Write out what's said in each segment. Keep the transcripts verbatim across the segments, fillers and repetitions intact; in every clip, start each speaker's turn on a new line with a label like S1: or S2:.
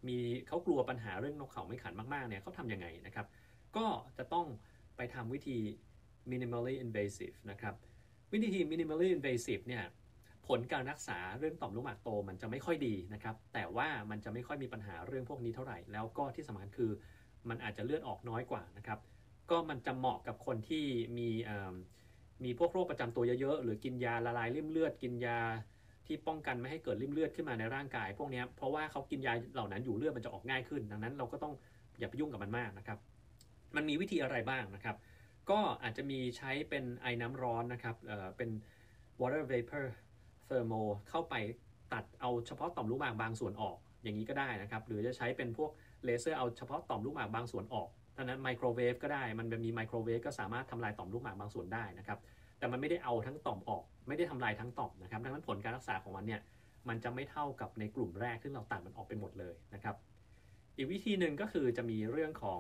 S1: มีเขากลัวปัญหาเรื่องนกเขาไม่ขันมากๆเนี่ยเขาทำยังไงนะครับก็จะต้องไปทำวิธี minimally invasive นะครับวิธี minimally invasive เนี่ยผลการรักษาเรื่องต่อมลูกหมากโตมันจะไม่ค่อยดีนะครับแต่ว่ามันจะไม่ค่อยมีปัญหาเรื่องพวกนี้เท่าไหร่แล้วก็ที่สำคัญคือมันอาจจะเลือดออกน้อยกว่านะครับก็มันจะเหมาะกับคนที่มีมีพวกโรคประจำตัวเยอะๆหรือกินยาละลายริ่มเลือดกินยาที่ป้องกันไม่ให้เกิดริ่มเลือดขึ้นมาในร่างกายพวกนี้เพราะว่าเขากินยาเหล่านั้นอยู่เลือดมันจะออกง่ายขึ้นดังนั้นเราก็ต้องอย่าไปยุ่งกับมันมากนะครับมันมีวิธีอะไรบ้างนะครับก็อาจจะมีใช้เป็นไอ้น้ำร้อนนะครับเอ่อเป็น water vapor thermal เข้าไปตัดเอาเฉพาะต่อมลูกหมากบางส่วนออกอย่างนี้ก็ได้นะครับหรือจะใช้เป็นพวกเลเซอร์เอาเฉพาะต่อมลูกหมากบางส่วนออกดังนั้นไมโครเวฟก็ได้มันมีไมโครเวฟก็สามารถทำลายต่อมลูกหมากบางส่วนได้นะครับแต่มันไม่ได้เอาทั้งต่อมออกไม่ได้ทำลายทั้งต่อมนะครับดังนั้นผลการรักษาของมันเนี่ยมันจะไม่เท่ากับในกลุ่มแรกที่เราตัดมันออกไปหมดเลยนะครับอีกวิธีหนึ่งก็คือจะมีเรื่องของ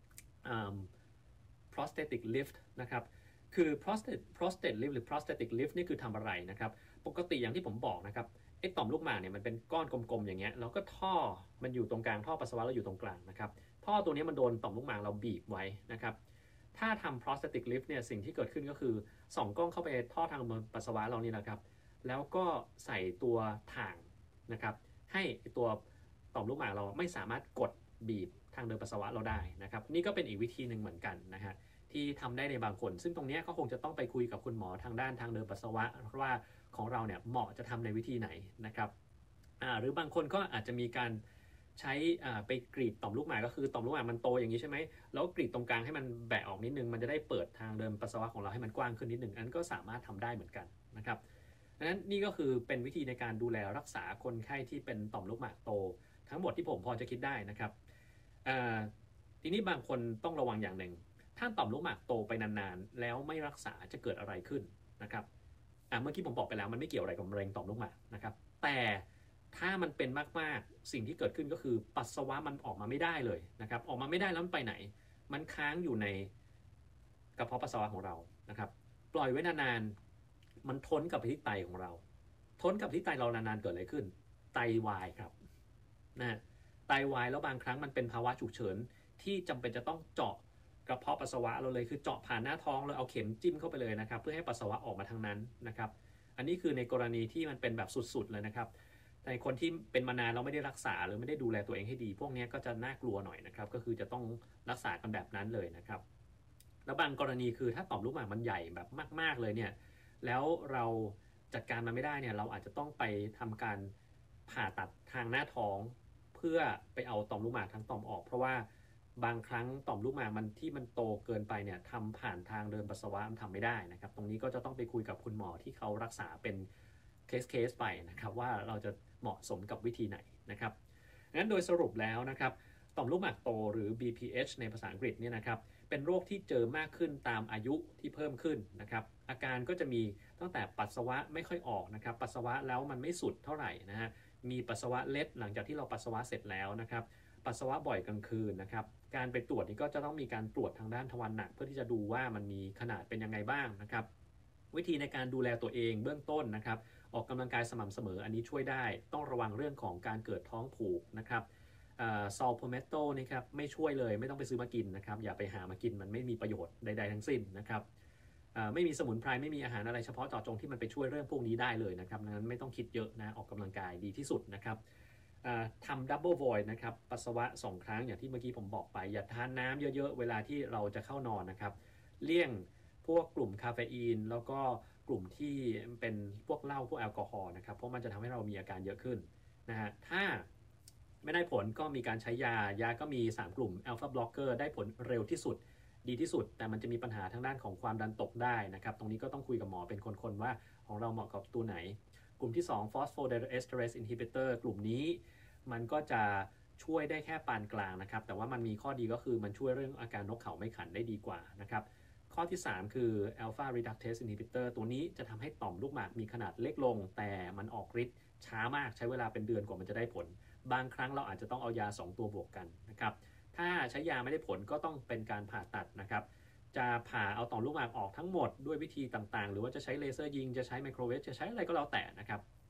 S1: prosthetic lift นะครับคือ prostate prostate lift หรือ prosthetic lift นี่คือทำอะไรนะครับปกติอย่างที่ผมบอกนะครับไอ้ต่อมลูกหมากเนี่ยมันเป็นก้อนกลมๆอย่างเงี้ยแล้วก็ท่อมันอยู่ตรงกลางท่อปัสสาวะเราอยู่ตรงกลางนะครับท่อตัวนี้มันโดนต่อมลูกหมากเราบีบไว้นะครับถ้าทำ prosthetic lift เนี่ยสิ่งที่เกิดขึ้นก็คือส่องกล้องเข้าไปท่อทางปัสสาวะเรานี่นะครับแล้วก็ใส่ตัวถ่างนะครับให้ตัวต่อมลูกหมากเราไม่สามารถกดบีบทางเดินปัสสาวะเราได้นะครับนี่ก็เป็นอีกวิธีหนึ่งเหมือนกันนะฮะที่ทำได้ในบางคนซึ่งตรงนี้ก็คงจะต้องไปคุยกับคุณหมอทางด้านทางเดินปัสสาวะว่าของเราเนี่ยเหมาะจะทำในวิธีไหนนะครับหรือบางคนก็อาจจะมีการใช้ไปกรีดต่อมลูกหมากก็คือต่อมลูกหมากมันโตอย่างนี้ใช่ไหมแล้วกรีดตรงกลางให้มันแบะออกนิดนึงมันจะได้เปิดทางเดินปัสสาวะของเราให้มันกว้างขึ้นนิดนึงอันก็สามารถทำได้เหมือนกันนะครับดังนั้นนี่ก็คือเป็นวิธีในการดูแลรักษาคนไข้ที่เป็นต่อมลูกหมากโตทั้งหมดที่ผมพอจะคิดได้นะครับทีนี้บางคนต้องระวังอย่างหนึ่งถ้าต่อมลูกหมากโตไปนานๆแล้วไม่รักษาจะเกิดอะไรขึ้นนะครับเมื่อกี้ผมบอกไปแล้วมันไม่เกี่ยวอะไรกับมะเร็งต่อมลูกหมากนะครับแต่ถ้ามันเป็นมากๆสิ่งที่เกิดขึ้นก็คือปัสสาวะมันออกมาไม่ได้เลยนะครับออกมาไม่ได้แล้วมันไปไหนมันค้างอยู่ในกระเพาะปัสสาวะของเรานะครับปล่อยไว้นานๆมันทนกับที่ไตของเราทนกับที่ไตเรานานๆเกิดอะไรขึ้นไตวายครับนะไตวายแล้วบางครั้งมันเป็นภาวะฉุกเฉินที่จำเป็นจะต้องเจาะกระเพาะปัสสาวะเราเลยคือเจาะผ่านหน้าท้องเลยเอาเข็มจิ้มเข้าไปเลยนะครับเพื่อให้ปัสสาวะออกมาทางนั้นนะครับอันนี้คือในกรณีที่มันเป็นแบบสุดๆเลยนะครับในคนที่เป็นมานานเราไม่ได้รักษาหรือไม่ได้ดูแลตัวเองให้ดีพวกนี้ก็จะน่ากลัวหน่อยนะครับก็คือจะต้องรักษากันแบบนั้นเลยนะครับแล้วบางกรณีคือถ้าต่อมลูกหมากมันใหญ่แบบมากๆเลยเนี่ยแล้วเราจัดการมันไม่ได้เนี่ยเราอาจจะต้องไปทำการผ่าตัดทางหน้าท้องเพื่อไปเอาต่อมลูกหมากทั้งต่อมออกเพราะว่าบางครั้งต่อมลูกหมากมันที่มันโตเกินไปเนี่ยทำผ่านทางเดินปัสสาวะมันทำไม่ได้นะครับตรงนี้ก็จะต้องไปคุยกับคุณหมอที่เขารักษาเป็นเคสเคสไปนะครับว่าเราจะเหมาะสมกับวิธีไหนนะครับงั้นโดยสรุปแล้วนะครับต่อมลูกหมากโตหรือ บี พี เอช ในภาษาอังกฤษเนี่ยนะครับเป็นโรคที่เจอมากขึ้นตามอายุที่เพิ่มขึ้นนะครับอาการก็จะมีตั้งแต่ปัสสาวะไม่ค่อยออกนะครับปัสสาวะแล้วมันไม่สุดเท่าไหร่นะฮะมีปัสสาวะเล็ดหลังจากที่เราปัสสาวะเสร็จแล้วนะครับปัสสาวะบ่อยกลางคืนนะครับการไปตรวจนี่ก็จะต้องมีการตรวจทางด้านทวารหนักเพื่อที่จะดูว่ามันมีขนาดเป็นยังไงบ้างนะครับวิธีในการดูแลตัวเองเบื้องต้นนะครับออกกำลังกายสม่ำเสมออันนี้ช่วยได้ต้องระวังเรื่องของการเกิดท้องผูกนะครับซอลโพเมโตนี่ครับไม่ช่วยเลยไม่ต้องไปซื้อมากินนะครับอย่าไปหามากินมันไม่มีประโยชน์ใดๆทั้งสิ้นนะครับไม่มีสมุนไพรไม่มีอาหารอะไรเฉพาะเจาะจงที่มันไปช่วยเรื่องพวกนี้ได้เลยนะครับดังนั้นไม่ต้องคิดเยอะนะออกกำลังกายดีที่สุดนะครับทำดับเบิลวอยด์นะครับปัสสาวะสองครั้งอย่างที่เมื่อกี้ผมบอกไปอย่าทานน้ำเยอะๆเวลาที่เราจะเข้านอนนะครับเลี่ยงพวกกลุ่มคาเฟอีนแล้วก็กลุ่มที่เป็นพวกเหล้าพวกแอลกอฮอล์นะครับเพราะมันจะทำให้เรามีอาการเยอะขึ้นนะฮะถ้าไม่ได้ผลก็มีการใช้ยายาก็มีสามกลุ่มอัลฟาบล็อกเกอร์ได้ผลเร็วที่สุดดีที่สุดแต่มันจะมีปัญหาทางด้านของความดันตกได้นะครับตรงนี้ก็ต้องคุยกับหมอเป็นคนๆว่าของเราเหมาะกับตัวไหนกลุ่มที่สอง phosphodiesterase inhibitor กลุ่มนี้มันก็จะช่วยได้แค่ปานกลางนะครับแต่ว่ามันมีข้อดีก็คือมันช่วยเรื่องอาการนกเขาไม่ขันได้ดีกว่านะครับข้อที่สามคือ alpha reductase inhibitor ตัวนี้จะทำให้ต่อมลูกหมากมีขนาดเล็กลงแต่มันออกฤทธิ์ช้ามากใช้เวลาเป็นเดือนกว่ามันจะได้ผลบางครั้งเราอาจจะต้องเอายาสองตัวบวกกันนะครับถ้าใช้ยาไม่ได้ผลก็ต้องเป็นการผ่าตัดนะครับจะผ่าเอาต่อมลูกหมากออกทั้งหมดด้วยวิธีต่างๆหรือว่าจะใช้เลเซอร์ยิงจะใช้ไมโครเวฟจะใช้อะไรก็แล้วแต่นะครับ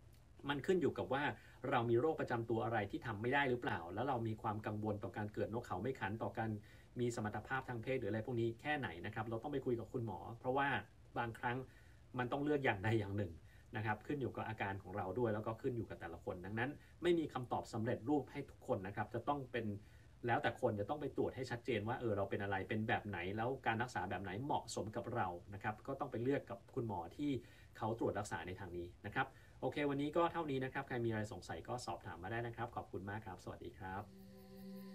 S1: มันขึ้นอยู่กับว่าเรามีโรคประจำตัวอะไรที่ทำไม่ได้หรือเปล่าแล้วเรามีความกังวลต่อการเกิดนกเขาไม่ขันต่อการมีสมรรถภาพทางเพศหรืออะไรพวกนี้แค่ไหนนะครับเราต้องไปคุยกับคุณหมอเพราะว่าบางครั้งมันต้องเลือกอย่างใดอย่างหนึ่งนะครับขึ้นอยู่กับอาการของเราด้วยแล้วก็ขึ้นอยู่กับแต่ละคนดังนั้นไม่มีคำตอบสำเร็จรูปให้ทุกคนนะครับจะต้องเป็นแล้วแต่คนจะต้องไปตรวจให้ชัดเจนว่าเออเราเป็นอะไรเป็นแบบไหนแล้วการรักษาแบบไหนเหมาะสมกับเรานะครับก็ต้องไปเลือกกับคุณหมอที่เขาตรวจรักษาในทางนี้นะครับโอเควันนี้ก็เท่านี้นะครับใครมีอะไรสงสัยก็สอบถามมาได้นะครับขอบคุณมากครับสวัสดีครับ